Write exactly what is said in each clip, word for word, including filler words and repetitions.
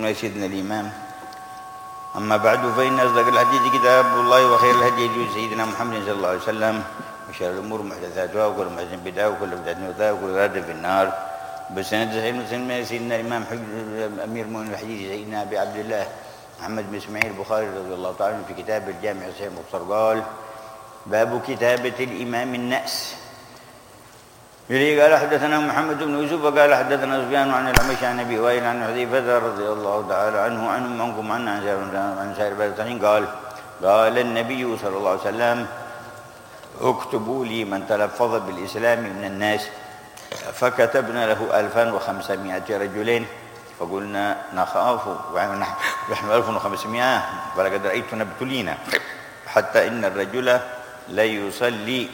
سيدنا الإمام. أما بعد فإن أصدق الحديث كتاب الله وخير الهدي هدي سيدنا محمد صلى الله عليه وسلم وشر الأمور محدثاتها وكل محدثة بدعة وكل بدعة ضلالة وكل ضلالة في النار. بسند صحيح مسلم سيدنا الإمام أمير المؤمنين الحديث سيدنا أبي عبد الله محمد بن إسماعيل البخاري رضي الله تعالى عنه في كتاب الجامع الصحيح المختصر قال: باب كتابة الإمام النأس. يلي قال حدثنا محمد بن يوسف وقال حدثنا سفيان عن الأعمش عن أبي وائل عن حذيفة رضي الله تعالى عنه عنهم عنكم عن عن سائر التابعين قال: قال النبي صلى الله عليه وسلم: اكتبوا لي من تلفظ بالإسلام من الناس. فكتبنا له ألفا وخمسمائة رجلين فقلنا نخاف ونحن ألف وخمسمائة ولقد رأيتنا ابتلينا حتى إن الرجل لا يصلي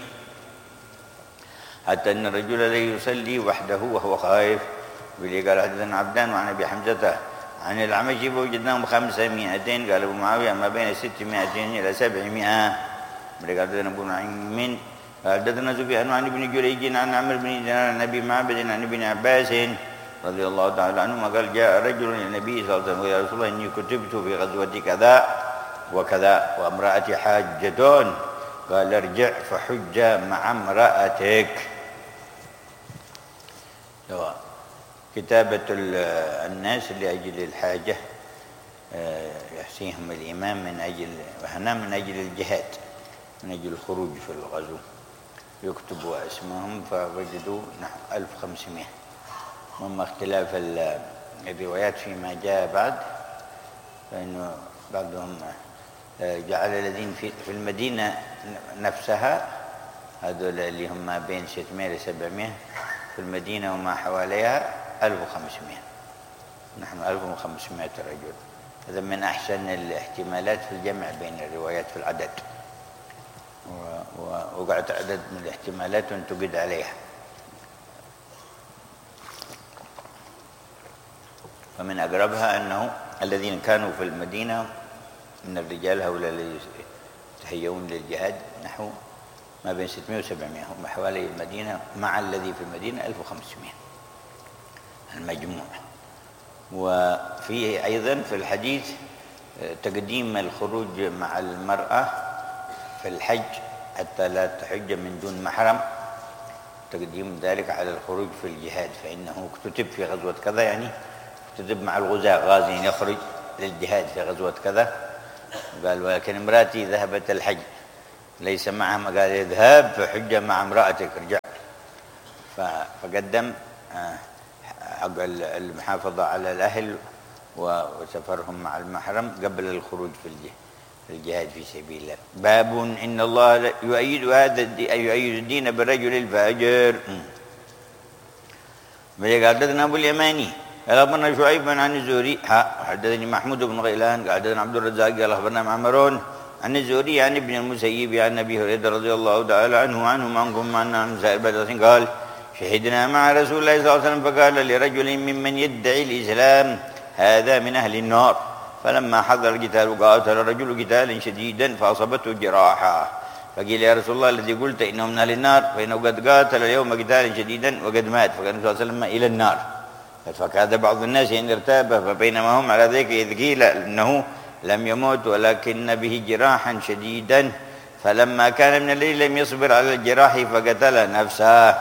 حتى إن الرجل لا يصلي وحده وهو خائف. ولي قال حدثنا عبدان وعن أبي حمزة عن الأعمش فوجدناهم خمسمائتين. قال أبو معاوية ما بين ستمائتين إلى سبعمائة. ولي قال حدثنا أبو نعيم حدثنا سفيان عن ابن جريج عن عمرو بن دينار عن أبي معبد عن ابن عباس رضي الله تعالى عنهما قال: جاء رجل إلى النبي صلى الله عليه وسلم: يا رسول الله إني كتبت في غزوة كذا وكذا وامرأتي حاجة. قال: ارجع فحج مع امرأتك. كتابة الناس لأجل الحاجة يحسيهم الإمام من أجل وهنا من أجل الجهاد من أجل الخروج في الغزو يكتبوا اسمهم فوجدوا نحو ألف وخمسمائة. وما اختلاف الروايات فيما جاء بعد فإنه بعضهم جعل الذين في المدينة نفسها هذول اللي هم ما بين ستمائة إلى سبعمائة في المدينة وما حواليها ألف وخمسمائة. نحن ألف وخمسمائة رجل. هذا من أحسن الاحتمالات في الجمع بين الروايات في العدد، ووقعت عدد من الاحتمالات وانتقد عليها. فمن أقربها أنه الذين كانوا في المدينة من الرجال هؤلاء الذين يتهيئون للجهاد نحو ما بين ستمائة وسبعمائة هم حوالي المدينة مع الذي في المدينة ألف وخمسمائة المجموع. وفيه أيضا في الحديث تقديم الخروج مع المرأة في الحج حتى لا تحج من دون محرم، تقديم ذلك على الخروج في الجهاد، فإنه كتب في غزوة كذا يعني كتب مع الغزاة غازي يخرج للجهاد في غزوة كذا. قال: ولكن امرأتي ذهبت الحج ليس معها، قال: اذهب فحج مع امرأتك ارجع. فقدم حق المحافظة على الأهل وسفرهم مع المحرم قبل الخروج في الجهاد في سبيل الله. باب إن الله يؤيد هذا يؤيد الدين بالرجل الفاجر. حدثنا أبو اليماني قال: أخبرنا شعيب عن الزهري حدثني محمود بن غيلان قال: حدثنا عبد الرزاق قال: أخبرنا معمر عن الزهري عن ابن المسيب عن أبي هريرة رضي الله تعالى عنه عنهم عنكم عن سائر بدر قال: شهدنا مع رسول الله صلى الله عليه وسلم فقال لرجل ممن يدعي الإسلام: هذا من أهل النار. فلما حضر القتال قاتل الرجل قتالا شديدا فأصابته جراحة فقيل: يا رسول الله الذي قلت إنه من أهل النار فإنه قد قاتل اليوم قتالا شديدا وقد مات. فقال النبي صلى الله عليه وسلم: إلى النار. فكاد بعض الناس إن ارتاب فبينما هم على ذلك إذ قيل إنه لم يموت ولكن به جراحا شديدا فلما كان من الليل لم يصبر على الجراح فقتل نفسه.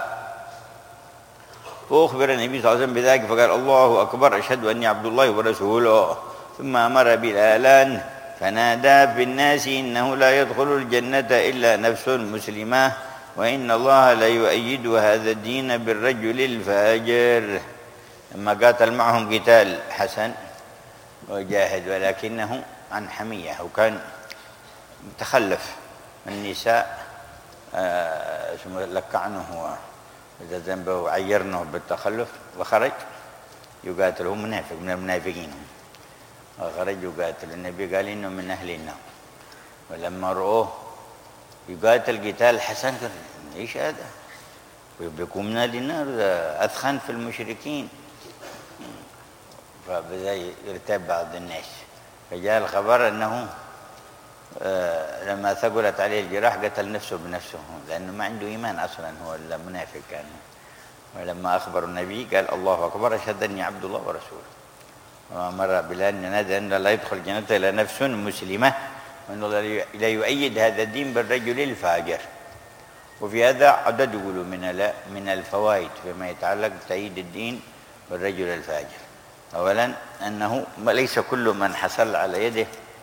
فأخبر النبي صلى الله عليه وسلم بذلك فقال: الله أكبر أشهد أني عبد الله ورسوله. ثم أمر بلالا فنادى في الناس: إنه لا يدخل الجنة إلا نفس مسلمة وإن الله لا يؤيد هذا الدين بالرجل الفاجر. لما قاتل معهم قتال حسن وجاهد ولكنه عن حمية وكان متخلف النساء آه لكعنه إذا ذنبه وعيرنه بالتخلف وخرج يقاتله منافق من المنافقين. وخرج يقاتل. النبي قال إنه من أهل النار. ولما رأوه يقاتل قتال حسن قال: إيش هذا؟ ويبقوا من أهل النار أثخن في المشركين. فبدأ يرتاب بعض الناس فجاء الخبر أنه آه لما ثقلت عليه الجراح قتل نفسه بنفسه لأنه ما عنده إيمان أصلا، هو المنافق كان. ولما أخبر النبي قال: الله أكبر أشهد أني عبد الله ورسوله. وأمر بلال أن نادى أن لا يدخل الجنة إلا نفس مسلمة، وأن الله لا يؤيد هذا الدين بالرجل الفاجر. وفي هذا عدد يقولوا من من الفوائد فيما يتعلق بتأييد الدين بالرجل الفاجر. أولا أنه ليس كل من حصل على يده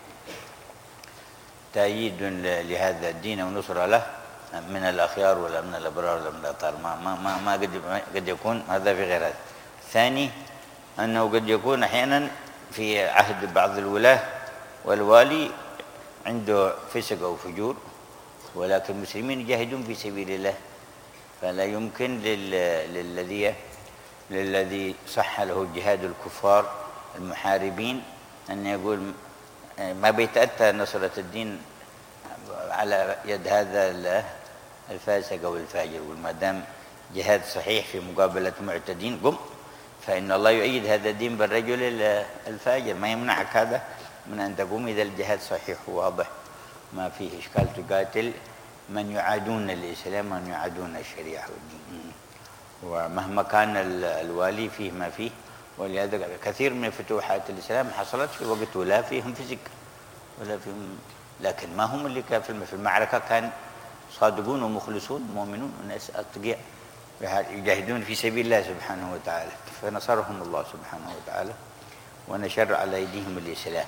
تأييد لهذا الدين ونصرة له من الأخيار ولا من الأبرار ولا من الأطهار، ما ما ما, ما قد قد يكون هذا في غير هذا. ثاني أنه قد يكون أحيانا في عهد بعض الولاة والوالي عنده فسق أو فجور، ولكن المسلمين يجاهدون في سبيل الله، فلا يمكن للذي للذي صح له جهاد الكفار المحاربين أن يقول ما بيتأتى نصرة الدين على يد هذا الفاسق أو الفاجر، وما دام جهاد صحيح في مقابلة معتدين قم، فإن الله يؤيد هذا الدين بالرجل الفاجر. ما يمنعك هذا من أن تقوم إذا الجهاد صحيح وواضح ما فيه إشكال، تقاتل من يعادون الإسلام ومن يعادون الشريعة والدين، ومهما كان الوالي فيه ما فيه. ولهذا كثير من فتوحات الإسلام حصلت في وقت ولا فيهم فزق ولا فيهم، لكن ما هم اللي كان في المعركة كان صادقون ومخلصون مؤمنون وناس أتقياء يجاهدون في سبيل الله سبحانه وتعالى، فنصرهم الله سبحانه وتعالى ونشر على أيديهم الإسلام.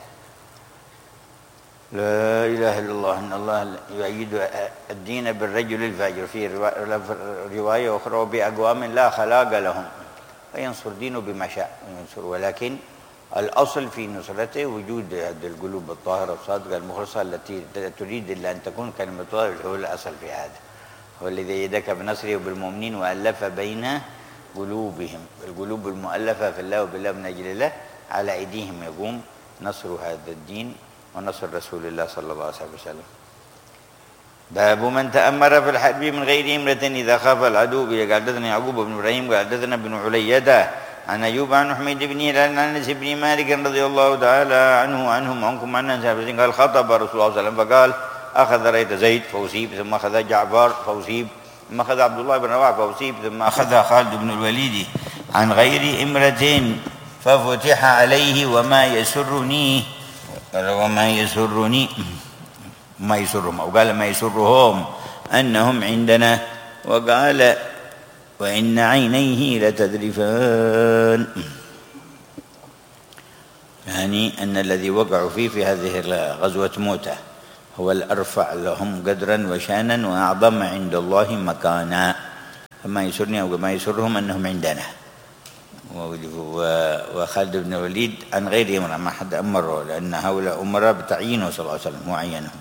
لا إله إلا الله، إن الله يؤيد الدين بالرجل الفاجر. في رواية أخرى وبأقوام لا خلاق لهم فينصر دينه بما شاء ينصر، ولكن الأصل في نصرته وجود هذه القلوب الطاهرة الصادقة المخلصة التي تريد إلا أن تكون كلمة الله، هو الأصل في هذا. هو الذي أيدك بنصره وبالمؤمنين وألف بين قلوبهم، القلوب المؤلفة في الله وبالله من أجل الله على أيديهم يقوم نصر هذا الدين ونصر رسول الله صلى الله عليه وسلم. باب من تأمر في الحرب من غير إمرة إذا خاف العدو. قال حدثنا يعقوب بن إبراهيم قال حدثنا بن علية عن أيوب عن حميد بن هلال عن أنس بن مالك رضي الله تعالى عنه عنهم عنكم عن أنس قال خطب رسول الله صلى الله عليه وسلم فقال أخذ رأيت زيد فأصيب، ثم أخذ جعفر فأصيب، ثم أخذ عبد الله بن رواحة فأصيب، ثم أخذ خالد بن الوليد عن غير إمرة ففتح عليه وما يسرني وما يسرني ما يسرهم، أو قال ما يسرهم أنهم عندنا، وقال وإن عينيه لتذرفان، يعني أن الذي وقعوا فيه في هذه غزوة موتة هو الأرفع لهم قدرا وشانا وأعظم عند الله مكانا، فما يسرني أو ما يسرهم أنهم عندنا. وخالد بن الوليد عن غير أمر، ما حد أمره، لأن هؤلاء أمراء بتعيينه صلى الله عليه وسلم معينهم.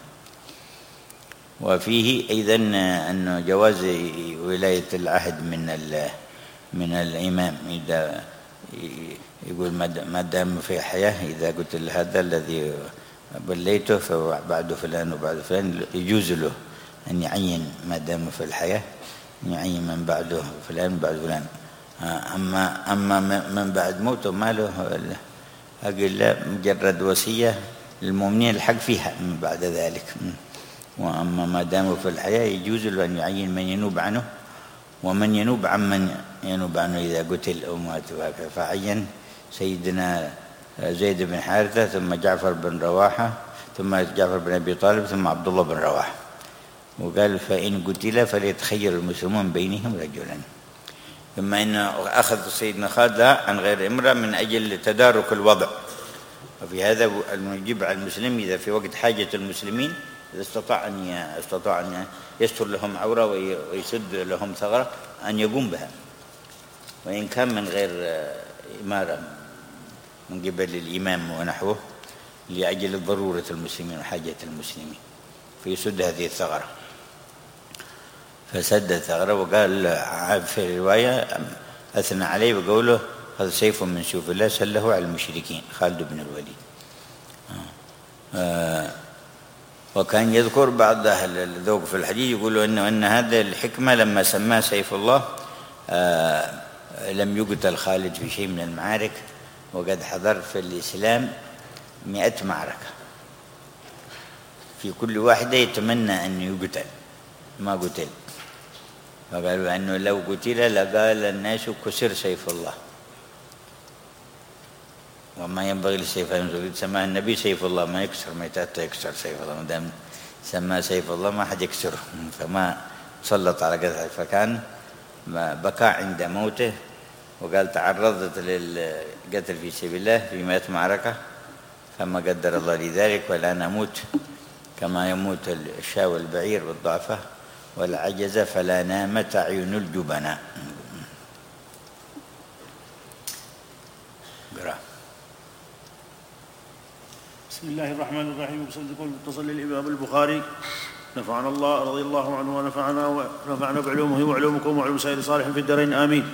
وفيه أيضا أن جواز ولاية العهد من من الإمام، إذا يقول ما دام في حياة إذا قلت هذا الذي وليته فبعد فلان وبعد فلان يجوز له أن يعين ما دام في الحياة، يعين من بعده فلان بعد فلان. أما أما من بعد موته ما له أقل مجرد وصية للمؤمنين الحق فيها من بعد ذلك. وأما ما داموا في الحياة يجوز له أن يعين من ينوب عنه ومن ينوب عن من ينوب عنه إذا قتل أو مات. فعين سيدنا زيد بن حارثة ثم جعفر بن رواحة ثم جعفر بن أبي طالب ثم عبد الله بن رواحة، وقال فإن قتل فليتخير المسلمون بينهم رجلا. ثم إنه أخذ سيدنا خالد عن غير امرأة من أجل تدارك الوضع، وفي هذا المجيب على المسلم إذا في وقت حاجة المسلمين إذا استطاع أن استطاع أن يستر لهم عورة ويسد لهم ثغرة أن يقوم بها، وإن كان من غير إمارة من قبل الإمام ونحوه لأجل ضرورة المسلمين وحاجة المسلمين فيسد هذه الثغرة. فسد الثغرة، وقال في رواية أثنى عليه بقوله هذا سيف من سيوف الله سله على المشركين خالد بن الوليد. آه وكان يذكر بعض أهل الذوق في الحديث يقولوا إنه أن هذا الحكمة لما سماه سيف الله آه لم يقتل خالد في شيء من المعارك، وقد حضر في الإسلام مئة معركة في كل واحدة يتمنى أن يقتل ما قتل، فقالوا أنه لو قتل لقال الناس كسر سيف الله. وما ينبغي للسيف أن ينزل. سماه النبي سيف الله، ما يكسر، ما يتأتى يكسر سيف الله، ما دام سماه سيف الله ما حد يكسره، فما سلط على قتله. فكان بكى عند موته وقال تعرضت للقتل في سبيل الله في مئة معركة فما قدر الله لي ذلك، ولا نموت كما يموت الشاة والبعير والضعفاء والعجز، فلا نامت أعين الجبناء. بسم الله الرحمن الرحيم. بصدق المتصل للإمام البخاري نفعنا الله رضي الله عنه ونفعنا ونفعنا بعلومه وعلومكم وعلوم سائر صالح في الدارين آمين.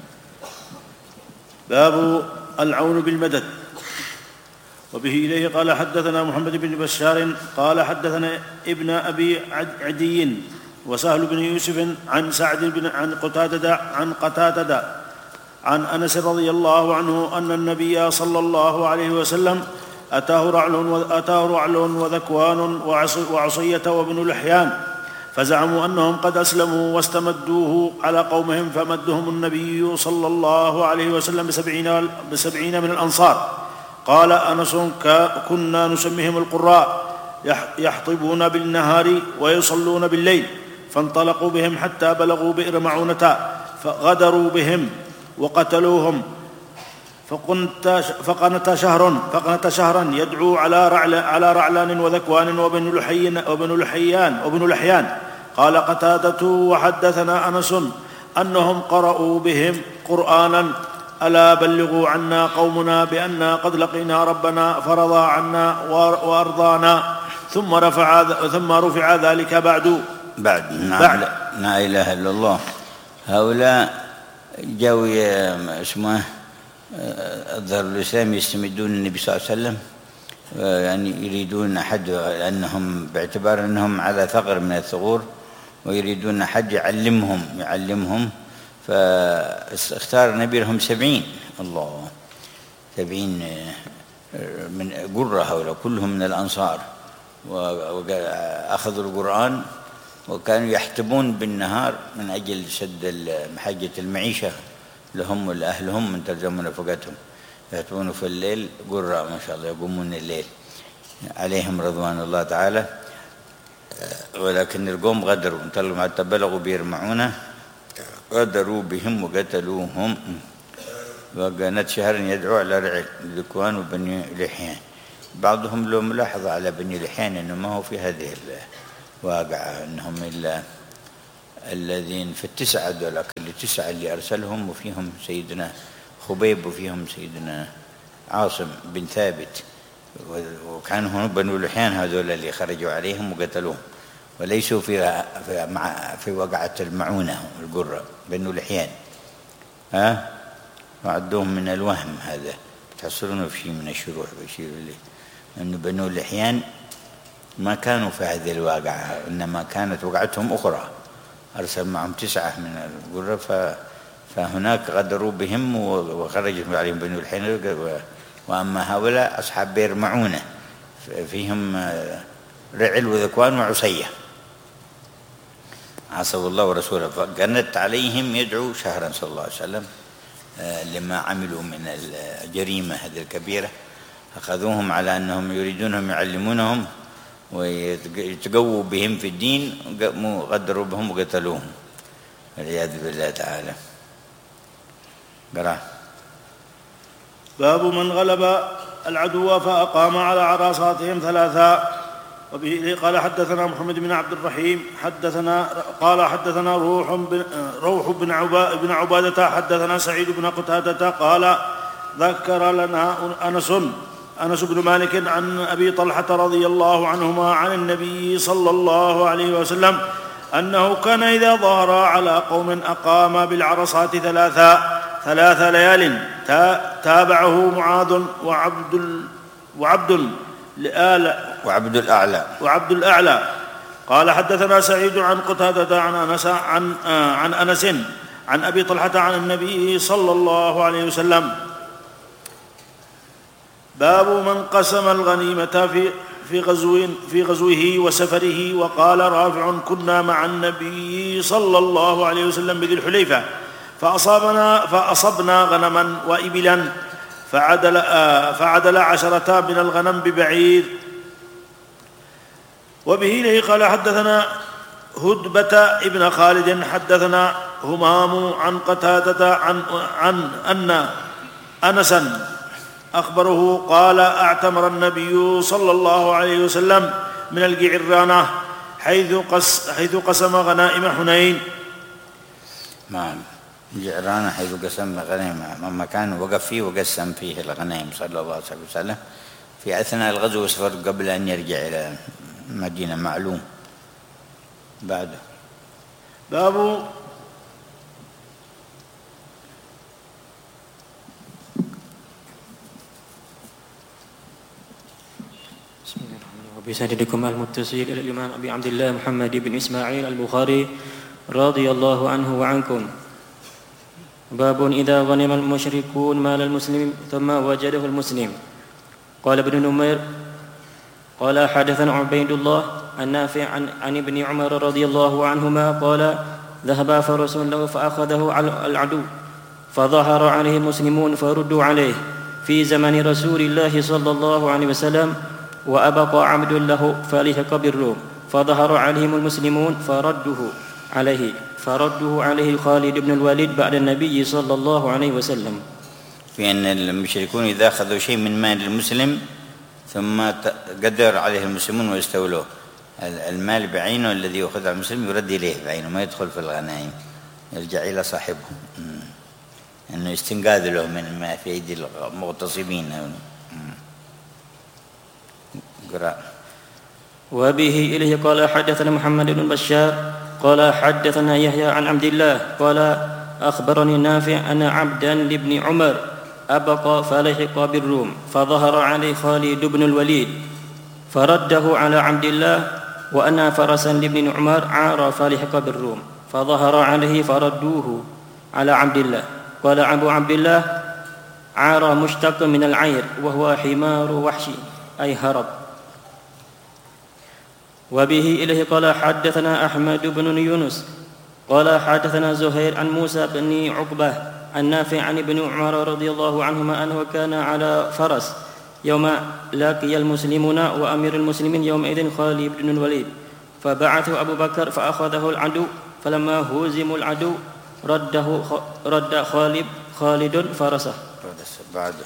باب العون بالمدد. وبه إليه قال حدثنا محمد بن بشار قال حدثنا ابن أبي عدي وسهل بن يوسف عن سعد بن عن قتادة عن قتادة عن أنس رضي الله عنه أن النبي صلى الله عليه وسلم أتاه رعل, أتاه رعل وذكوان وعصية وابن لحيان، فزعموا أنهم قد أسلموا واستمدوه على قومهم، فمدهم النبي صلى الله عليه وسلم بسبعين, بسبعين من الأنصار. قال أنس كنا نسميهم القراء، يحطبون بالنهار ويصلون بالليل، فانطلقوا بهم حتى بلغوا بئر معونة، فغدروا بهم وقتلوهم، فقنت شهر فقنت شهرا يدعو على رعل على رعلان وذكوان وبن لحيان وبن لحيان وبن لحيان. قال قتادة وحدثنا أنس أنهم قرأوا بهم قرآنا: ألا بلغوا عنا قومنا بأننا قد لقينا ربنا فرضى عنا وأرضانا. ثم رفع ثم رفع ذلك بعد بعد بعد لا إله إلا الله. هؤلاء جاءوا اسمه الظهر الإسلامي يستمدون النبي صلى الله عليه وسلم، يعني يريدون حد، لأنهم باعتبار أنهم على ثغر من الثغور ويريدون حد يعلمهم يعلمهم فاختار النبي لهم سبعين الله سبعين من قرة، هؤلاء كلهم من الأنصار، وأخذوا القرآن وكانوا يحتبون بالنهار من أجل سد محجة المعيشة لهم ولأهلهم من تلزمون نفقتهم، يحتبون في الليل قرة ما شاء الله، يقومون الليل عليهم رضوان الله تعالى. ولكن القوم غدروا انطلقوا حتى بلغوا بئر معونة، غدروا بهم وقتلوهم. وكانت شهر يدعو على رعل ذكوان وبني لحيان. بعضهم له ملاحظة على بني لحيان أنه ما هو في هذه الواقعة، أنهم إلا الذين في التسعة دولة، التسعة اللي أرسلهم وفيهم سيدنا خبيب وفيهم سيدنا عاصم بن ثابت، وكانوا هم بنو لحيان هذول اللي خرجوا عليهم وقتلوهم، وليسوا في في, مع في وقعة المعونة القرة بنو لحيان. ها وعدوهم من الوهم، هذا تحصلونه في شيء من الشروح بشير لي أنه بنو لحيان ما كانوا في هذه الواقعة، إنما كانت وقعتهم أخرى، أرسل معهم تسعة من القرة، فهناك غدروا بهم وخرجوا عليهم بنو لحيان. وأما هؤلاء أصحاب بئر معونة فيهم رعل وذكوان وعصية، عصوا الله ورسوله، فكانت عليهم يدعو شهرا صلى الله عليه وسلم لما عملوا من الجريمة هذه الكبيرة. أخذوهم على أنهم يريدونهم يعلمونهم ويتقووا بهم في الدين، غدروا بهم وقتلوهم والعياذ بالله تعالى. قرأ. باب من غلب العدو فأقام على عراساتهم ثلاثا. وبه قال حدثنا محمد بن عبد الرحيم حدثنا قال حدثنا روح بن روح بن عبا بن عبادة حدثنا سعيد بن قتادة قال ذكر لنا أنس أنس بن مالك عن أبي طلحة رضي الله عنهما عن النبي صلى الله عليه وسلم أنه كان إذا ظهر على قوم أقام بالعرصات ثلاثا ثلاث ليال، تابعه معاذ وعبد وعبد الأعلى وعبد الأعلى وعبد الأعلى قال حدثنا سعيد عن قتادة عن أنس عن عن أنس عن أبي طلحة عن النبي صلى الله عليه وسلم. باب من قسم الغنيمة في في غزو في غزوه وسفره. وقال رافع كنا مع النبي صلى الله عليه وسلم بذي الحليفة فأصابنا فأصبنا غنما وإبلا فعدل, آه فعدل عشرة من الغنم ببعير. وبه إليه قال حدثنا هدبة ابن خالد حدثنا همام عن قتادة عن, عن أن أنسا أخبره قال اعتمر النبي صلى الله عليه وسلم من الجعرانة حيث, قس حيث قسم غنائم حنين. نعم، جعرانة حيث قسم غنائم مكان وقف فيه وقسم فيه الغنائم صلى الله عليه وسلم في أثناء الغزو والسفر قبل أن يرجع إلى المدينة معلوم. بعده باب بسندكم المتصل إلى الإمام أبي عبد الله محمد بن إسماعيل البخاري رضي الله عنه وعنكم. باب إذا غنم المشركون مال المسلم ثم وجده المسلم. قال ابن نمير قال حدثنا عبيد الله النافع عن, عن ابن عمر رضي الله عنهما قال ذهب فرس له فأخذه العدو فظهر عليه المسلمون فردوا عليه في زمن رسول الله صلى الله عليه وسلم وأبقى عبد له فلحق بالروم فظهر عليهم المسلمون فردوه عليه فرده عليه خالد بن الوليد بعد النبي صلى الله عليه وسلم. في أن المشركون إذا أخذوا شيء من مال المسلم ثم قدر عليه المسلمون واستولوه، المال بعينه الذي يأخذ على المسلم يرد إليه بعينه، ما يدخل في الغنائم، يرجع إلى صاحبه، أنه يستنقاذ له من ما في أيدي المغتصبين. قراء. وبه إليه قال حدثنا محمد بن بشار قال حدثنا يحيى عن عبد الله قال أخبرني نافع أن عبدا لابن عمر أبقى فلحق بالروم فظهر عليه خالد بن الوليد فرده على عبد الله وأن فرسا لابن عمر عار فلحق بالروم فظهر عليه فردوه على عبد الله. قال أبو عبد الله عار مشتق من العير وهو حمار وحشي أي هرب. وبه إليه قال حدثنا أحمد بن يونس قال حدثنا زهير عن موسى بن عقبة النافع عن ابن عمر رضي الله عنهما أنه كان على فرس يوم لاقي المسلمون وأمير المسلمين يومئذ خالد بن الوليد فبعثه أبو بكر فأخذه العدو فلما هزموا العدو رده رد خالد خالد فرسه. بعده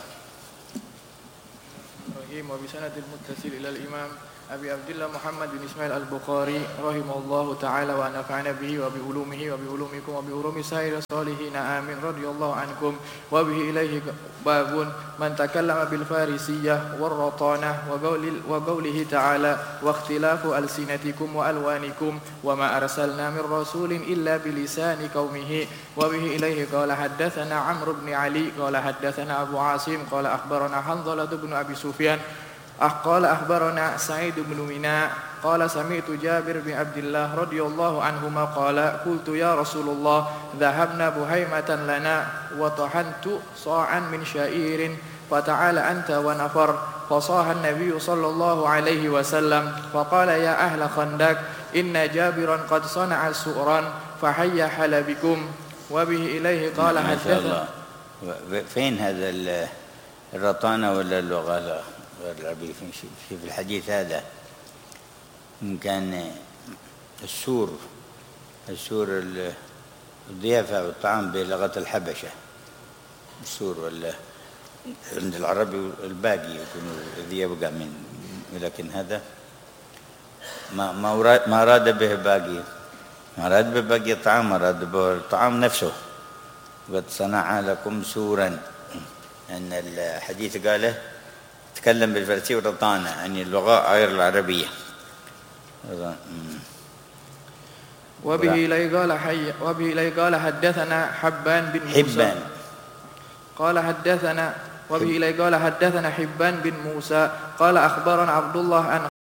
وبسند المتصل إلى الإمام أبي عبد الله محمد بن إسماعيل البخاري رحمه الله تعالى ونفعنا به وبعلومه وبعلومكم وبعلوم سائر الصالحين آمين رضي الله عنكم. وبه إليه باب من تكلم بالفارسية والرطانة وقوله تعالى واختلاف ألسنتكم وألوانكم وما أرسلنا من رسول إلا بلسان قومه. وبه إليه قال حدثنا عمرو بن علي قال حدثنا أبو عاصم قال أخبرنا حنظلة بن أبي سفيان قال أخبرنا سعيد بن مناء قال سمعت جابر بن عبد الله رضي الله عنهما قال قلت يا رسول الله ذهبنا بهيمة لنا وطحنت صاعا من شعير فتعال أنت ونفر فصاح النبي صلى الله عليه وسلم فقال يا أهل خندق إن جابرا قد صنع سؤرا فحي حلبكم. وبه إليه قال حدثنا. فين هذا الرطانة ولا اللغة غير العربية في الحديث هذا؟ إن كان السور السور الضيافة والطعام بلغة الحبشة السور، ولا عند العربي الباقي يكون الذي يبقى من، لكن هذا ما ما أراد به باقي، ما أراد به باقي الطعام، أراد به الطعام نفسه. قد صنع لكم سورا، أن الحديث قاله تكلم بالفارسية والرطانة، يعني اللغة غير العربية. وبه إليه قال حي وبه إليه قال حدثنا حبان بن موسى حبان قال حدثنا وبه إليه قال حدثنا حبان بن موسى قال أخبرنا عبد الله عن